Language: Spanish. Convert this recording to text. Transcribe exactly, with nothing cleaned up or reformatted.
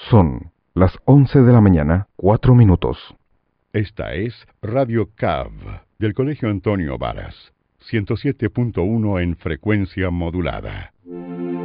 Son las once de la mañana, cuatro minutos. Esta es Radio C A V del Colegio Antonio Varas, ciento siete punto uno en frecuencia modulada.